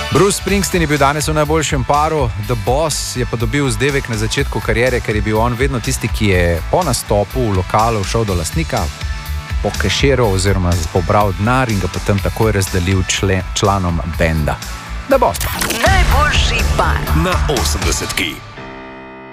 Bruce Springsteen je bil danes v najboljšem paru, The Boss je pa dobil vzdevek na začetku kariere, ker je bil on vedno tisti, ki je po nastopu v lokalu šel do lastnika, pokeširal oziroma pobral denar in ga potem takoj razdelil članom benda. The Boss. Najboljši par na 80.